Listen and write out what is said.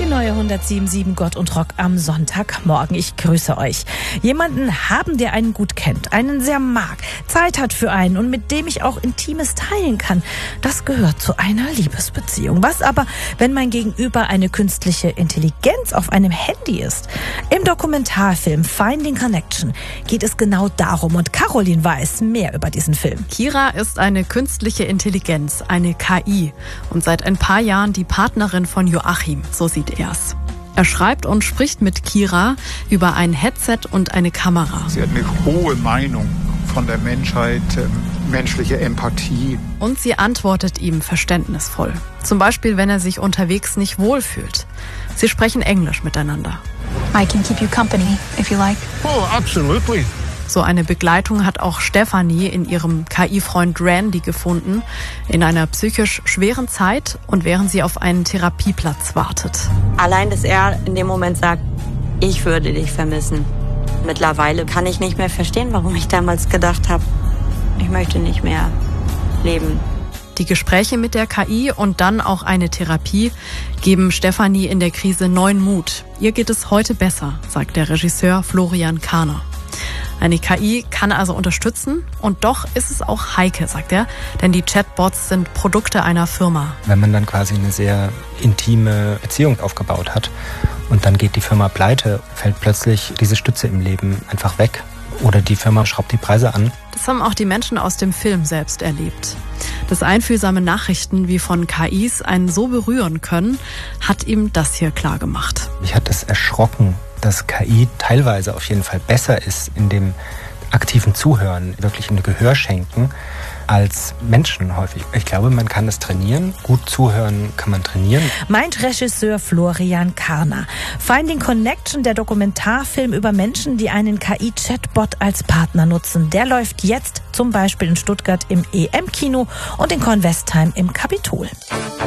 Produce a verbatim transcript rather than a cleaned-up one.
Die neue hundertsieben Komma sieben Gott und Rock am Sonntagmorgen. Ich grüße euch. Jemanden haben, der einen gut kennt, einen sehr mag, Zeit hat für einen und mit dem ich auch Intimes teilen kann. Das gehört zu einer Liebesbeziehung. Was aber, wenn mein Gegenüber eine künstliche Intelligenz auf einem Handy ist? Im Dokumentarfilm Finding Connection geht es genau darum und Caroline weiß mehr über diesen Film. Kira ist eine künstliche Intelligenz, eine K I und seit ein paar Jahren die Partnerin von Joachim, so sieht er's. Er schreibt und spricht mit Kira über ein Headset und eine Kamera. Sie hat eine hohe Meinung von der Menschheit, äh, menschliche Empathie. Und sie antwortet ihm verständnisvoll. Zum Beispiel, wenn er sich unterwegs nicht wohlfühlt. Sie sprechen Englisch miteinander. I can keep you company, if you like. Oh, absolutely. So eine Begleitung hat auch Stefanie in ihrem K I-Freund Randy gefunden, in einer psychisch schweren Zeit und während sie auf einen Therapieplatz wartet. Allein, dass er in dem Moment sagt, ich würde dich vermissen. Mittlerweile kann ich nicht mehr verstehen, warum ich damals gedacht habe, ich möchte nicht mehr leben. Die Gespräche mit der K I und dann auch eine Therapie geben Stefanie in der Krise neuen Mut. Ihr geht es heute besser, sagt der Regisseur Florian Kahner. Eine K I kann also unterstützen und doch ist es auch heikel, sagt er, denn die Chatbots sind Produkte einer Firma. Wenn man dann quasi eine sehr intime Beziehung aufgebaut hat und dann geht die Firma pleite, fällt plötzlich diese Stütze im Leben einfach weg oder die Firma schraubt die Preise an. Das haben auch die Menschen aus dem Film selbst erlebt. Dass einfühlsame Nachrichten wie von K Is einen so berühren können, hat ihm das hier klar gemacht. Mich hat das erschrocken, dass K I teilweise auf jeden Fall besser ist in dem aktiven Zuhören, wirklich ein Gehör schenken, als Menschen häufig. Ich glaube, man kann das trainieren. Gut zuhören kann man trainieren. Meint Regisseur Florian Kahner. Finding Connection, der Dokumentarfilm über Menschen, die einen K I-Chatbot als Partner nutzen, der läuft jetzt zum Beispiel in Stuttgart im E M-Kino und in Kornwestheim im Kapitol.